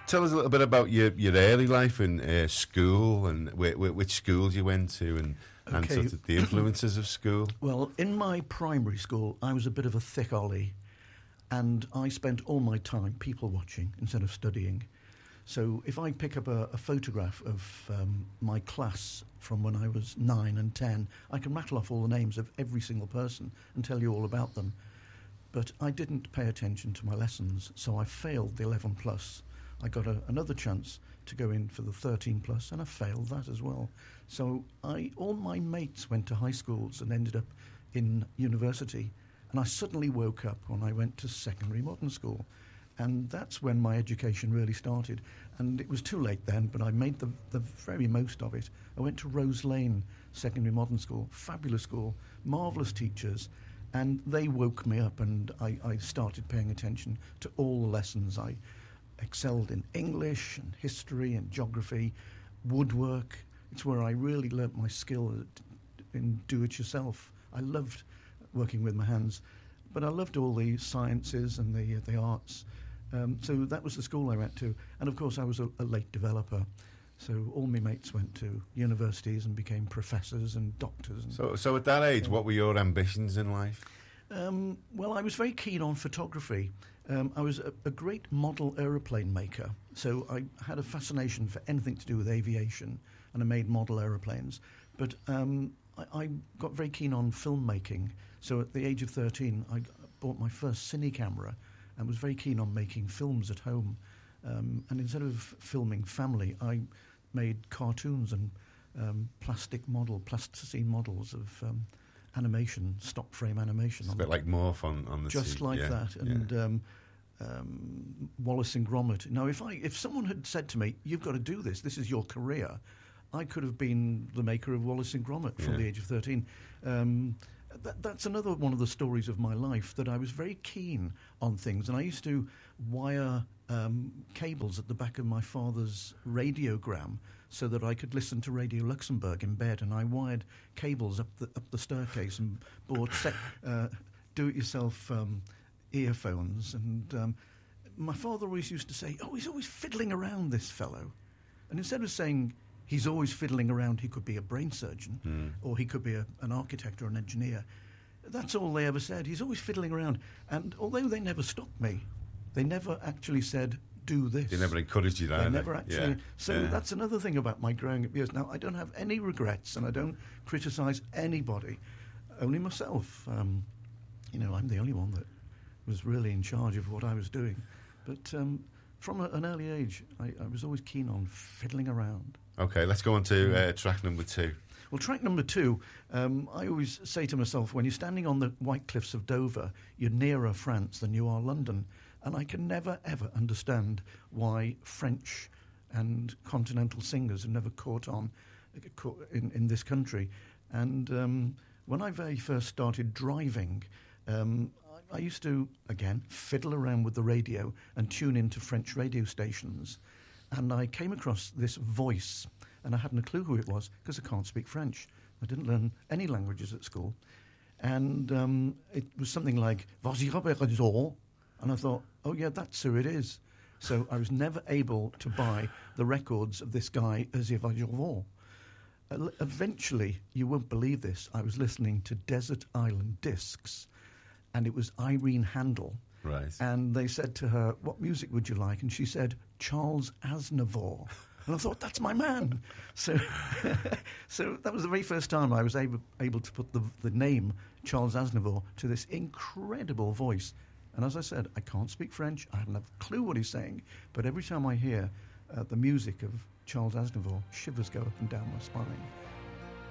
tell us a little bit about your early life in school and which schools you went to and sort of the influences of school. Well, in my primary school, I was a bit of a thick ollie, and I spent all my time people watching instead of studying. So if I pick up a photograph of my class from when I was 9 and 10, I can rattle off all the names of every single person and tell you all about them. But I didn't pay attention to my lessons, so I failed the 11 plus. I got another chance to go in for the 13 plus, and I failed that as well. So all my mates went to high schools and ended up in university, and I suddenly woke up when I went to secondary modern school. And that's when my education really started. And it was too late then, but I made the very most of it. I went to Rose Lane Secondary Modern School, fabulous school, marvellous teachers, and they woke me up, and I started paying attention to all the lessons. I excelled in English and history and geography, woodwork. It's where I really learnt my skill in do-it-yourself. I loved working with my hands, but I loved all the sciences and the arts. So that was the school I went to. And, of course, I was a late developer. So all my mates went to universities and became professors and doctors. And so at that age, what were your ambitions in life? Well, I was very keen on photography. I was a great model aeroplane maker. So I had a fascination for anything to do with aviation, and I made model aeroplanes. But I got very keen on filmmaking. So at the age of 13, I bought my first cine camera and was very keen on making films at home. And instead of filming family, I made cartoons and plasticine models of animation, stock frame animation. It's a bit like Morph on the just like that. And Wallace and Gromit. Now, if someone had said to me, "You've got to do this. This is your career," I could have been the maker of Wallace and Gromit from the age of 13. That's another one of the stories of my life, that I was very keen on things. And I used to wire cables at the back of my father's radiogram so that I could listen to Radio Luxembourg in bed. And I wired cables up the staircase and bought do-it-yourself earphones. And my father always used to say, "Oh, he's always fiddling around, this fellow." And instead of saying, "He's always fiddling around," he could be a brain surgeon or he could be an architect or an engineer. That's all they ever said. He's always fiddling around. And although they never stopped me, they never actually said, "Do this." They never encouraged you, They never actually. That's another thing about my growing up years. Now, I don't have any regrets, and I don't criticise anybody, only myself. I'm the only one that was really in charge of what I was doing. But from an early age, I was always keen on fiddling around. Okay, let's go on to track number 2. Well, track number 2, I always say to myself, when you're standing on the White Cliffs of Dover, you're nearer France than you are London. And I can never, ever understand why French and continental singers have never caught on in this country. And when I very first started driving, I used to, again, fiddle around with the radio and tune into French radio stations. And I came across this voice, and I hadn't a clue who it was because I can't speak French. I didn't learn any languages at school. And it was something like, "Vas-y, Robert Redon." And I thought, oh, yeah, that's who it is. So I was never able to buy the records of this guy, Vas-y, Redon. Eventually, you won't believe this, I was listening to Desert Island Discs, and it was Irene Handel. Right. And they said to her, "What music would you like?" And she said, "Charles Aznavour." And I thought, that's my man. So so that was the very first time I was able to put the name Charles Aznavour to this incredible voice. And as I said, I can't speak French. I haven't a clue what he's saying. But every time I hear the music of Charles Aznavour, shivers go up and down my spine.